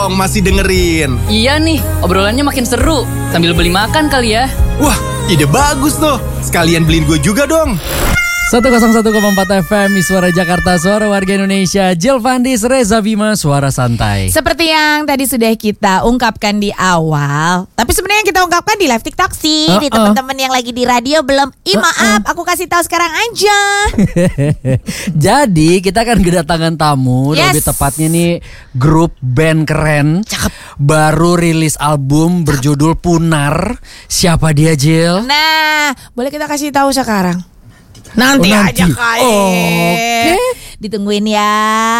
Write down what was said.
Masih dengerin. Iya nih, obrolannya makin seru. Sambil beli makan kali ya. Wah, ide bagus tuh. Sekalian beliin gue juga dong. 101,4 FM, Suara Jakarta, Suara Warga Indonesia. Jill Fandis, Reza Bima, Suara Santai. Seperti yang tadi sudah kita ungkapkan di awal, tapi sebenarnya kita ungkapkan di live TikTok sih. Di teman-teman yang lagi di radio belum. Maaf, aku kasih tahu sekarang aja. Jadi kita akan kedatangan tamu. Yes. Lebih tepatnya nih grup band keren. Cakep. Baru rilis album berjudul Punar. Siapa dia, Jill? Nah, boleh kita kasih tahu sekarang? Nanti aja kali. Oke. Ditungguin ya.